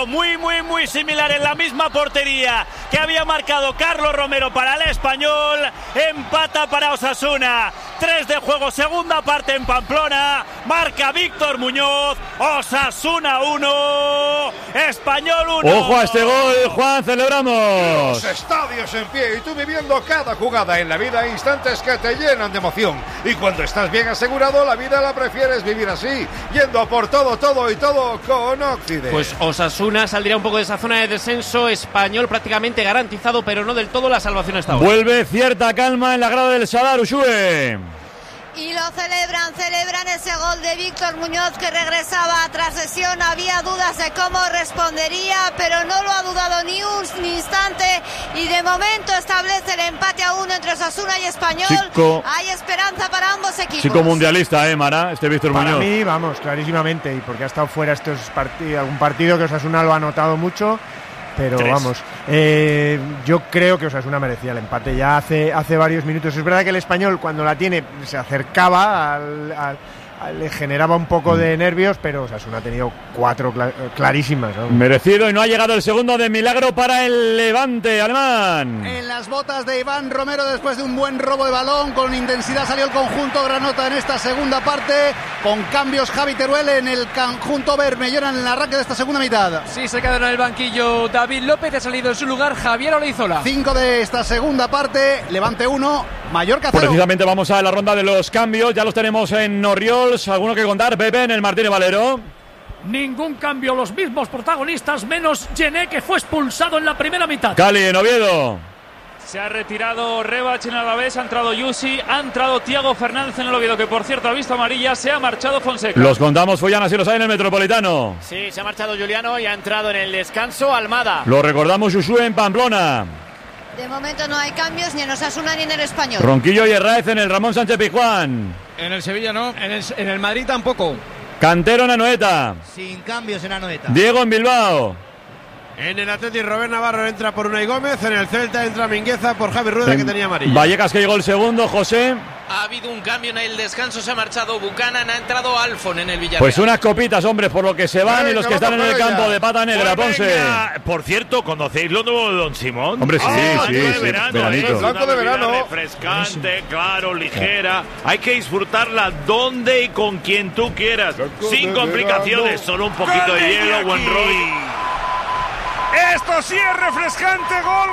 Otro muy similar en la misma portería que había marcado Carlos Romero para el Español. Empata para Osasuna. 3 de juego, segunda parte en Pamplona. Marca Víctor Muñoz. Osasuna 1, Español 1. Ojo a este gol, Juan, celebramos. Los estadios en pie y tú viviendo cada jugada. En la vida, instantes que te llenan de emoción. Y cuando estás bien asegurado, la vida la prefieres vivir así, yendo a por todo y todo con Occident. Pues Osasuna saldría un poco de esa zona de descenso. Español prácticamente garantizado, pero no del todo la salvación hasta ahora. Vuelve cierta calma en la grada del Sadar, Ushue. Y lo celebran ese gol de Víctor Muñoz, que regresaba tras lesión. Había dudas de cómo respondería, pero no lo ha dudado ni un instante, y de momento establece el empate a 1 entre Osasuna y Español. Hay esperanza para ambos equipos. Chico mundialista, Mara, Víctor Muñoz. Para mí, vamos, clarísimamente, y porque ha estado fuera algún partido que Osasuna lo ha notado mucho. Pero 3. Vamos, yo creo que Osasuna merecía el empate ya hace varios minutos. Es verdad que el Español, cuando la tiene, se acercaba le generaba un poco de nervios, pero Osasuna ha tenido 4 clarísimas, ¿no? Merecido, y no ha llegado el segundo de milagro para el Levante alemán. En las botas de Iván Romero, después de un buen robo de balón, con intensidad salió el conjunto granota en esta segunda parte, con cambios Javi Teruel en el conjunto bermellón en el arranque de esta segunda mitad. Sí, se quedó en el banquillo David López, ha salido en su lugar Javier Olaizola. 5 de esta segunda parte, Levante 1, Mallorca 0. Precisamente vamos a la ronda de los cambios, ya los tenemos en Orriols. ¿Alguno que contar, Pepe, en el Martínez Valero? Ningún cambio, los mismos protagonistas, menos Gené, que fue expulsado en la primera mitad. Cali, en Oviedo. Se ha retirado Rebach en Alavés, ha entrado Yusi, ha entrado Thiago Fernández en el Oviedo, que por cierto ha visto amarilla, se ha marchado Fonseca. Los contamos, Follana, si los hay en el Metropolitano. Sí, se ha marchado Juliano y ha entrado en el descanso Almada. Lo recordamos, Ushue en Pamplona. De momento no hay cambios ni en Osasuna ni en el Español. Ronquillo y Herráez en el Ramón Sánchez Pizjuán. En el Sevilla no, en el Madrid tampoco. Cantero en Anoeta. Sin cambios en Anoeta. Diego en Bilbao. En el Atleti, Robert Navarro entra por Unai Gómez. En el Celta entra Mingueza por Javi Rueda, que tenía amarilla. Vallecas, que llegó el segundo, José. Ha habido un cambio en el descanso, se ha marchado Buchanan, ha entrado Alfon en el Villarreal. Pues unas copitas, hombre, por lo que se van y los que están en el campo de pata negra, Ponce. Por cierto, ¿conocéis lo nuevo de Don Simón? Hombre, sí, sí, veranito. Blanco de verano. Refrescante, claro, ligera. Hay que disfrutarla donde y con quien tú quieras. Sin complicaciones, solo un poquito de hielo, buen rollo. Esto sí es refrescante. Gol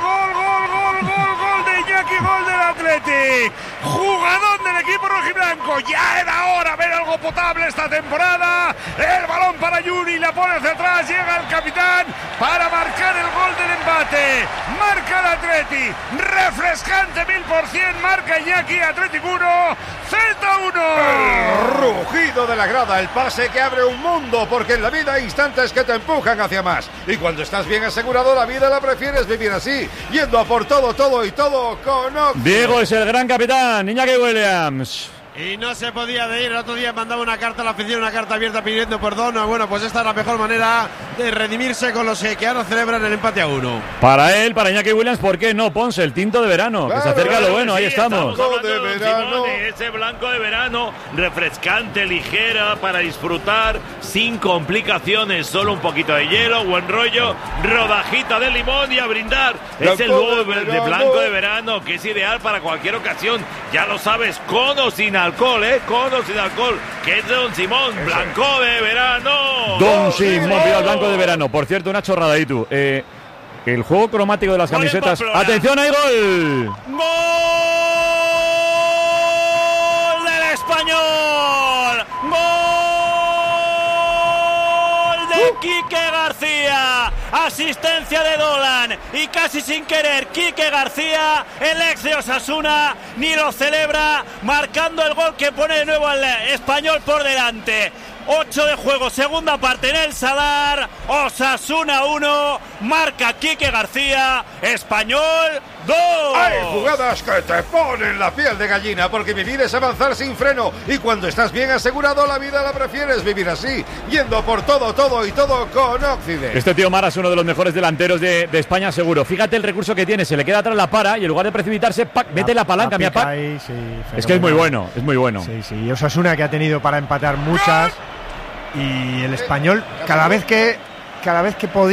de Iñaki, gol del Athletic. Jugador del equipo rojiblanco. Ya era hora ver algo potable esta temporada. El balón para Yuri, la pone hacia atrás. Llega el capitán para marcar el gol del empate. Marca el Athletic. Refrescante 1000%. Marca Iñaki. Athletic 1, Celta 1. El rugido de la grada, el pase que abre un mundo, porque en la vida hay instantes que te empujan hacia más. Y cuando estás bien asegurado, la vida la prefieres vivir así, yendo a por todo y todo con Occident. Diego es el gran capitán, Iñaki Williams. Y no se podía de ir. El otro día mandaba una carta a la afición, una carta abierta pidiendo perdón. Bueno, pues esta es la mejor manera de redimirse con los que ahora celebran el empate a 1. Para él, para Iñaki Williams, ¿por qué no? Ponce, el tinto de verano, que se acerca a lo bueno, ahí estamos. De verano. Ese blanco de verano, refrescante, ligera, para disfrutar, sin complicaciones, solo un poquito de hielo, buen rollo, rodajita de limón y a brindar. Es el nuevo de blanco de verano, que es ideal para cualquier ocasión. Ya lo sabes, con o sin alcohol, con o sin alcohol, que es de Don Simón, blanco de verano. Don Simón, mira el blanco de verano. Por cierto, una chorrada ahí tú. El juego cromático de las camisetas. ¡Atención, hay gol! ¡Gol del Español! ¡Gol de Quique García! Asistencia de Dolan y casi sin querer Quique García, el ex de Osasuna, ni lo celebra, marcando el gol que pone de nuevo al Español por delante. 8 de juego, segunda parte en el Sadar. Osasuna 1, marca Quique García. Español 2. Hay jugadas que te ponen la piel de gallina, porque vivir es avanzar sin freno, y cuando estás bien asegurado, la vida la prefieres vivir así, yendo por todo y todo con Occident. Este tío Mara es uno de los mejores delanteros de España, seguro. Fíjate el recurso que tiene, se le queda atrás la para y en lugar de precipitarse, mete la palanca, mira, sí, es que es muy bueno, es muy bueno. Sí, Osasuna, que ha tenido para empatar muchas, y el Español cada vez que podía